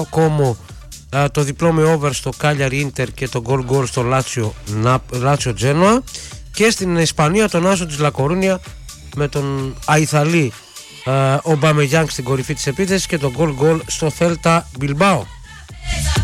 Κόμο το διπλό με over στο Cagliari Inter και το goal στο Lazio Genoa. Και στην Ισπανία τον άσο της Λακορούνια με τον Αϊθαλή Ομπαμεγιάνγκ στην κορυφή της επίθεσης και το goal στο Celta Bilbao.